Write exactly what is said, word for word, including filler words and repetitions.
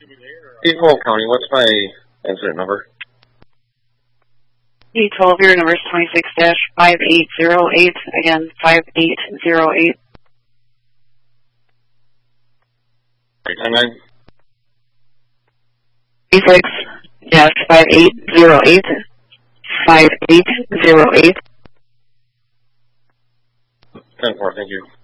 E twelve County, what's my incident number? E twelve, your number is twenty-six dash five eight zero eight, again, five eight zero eight. And then? twenty-six dash five eight zero eight, five eight zero eight. ten four, thank you.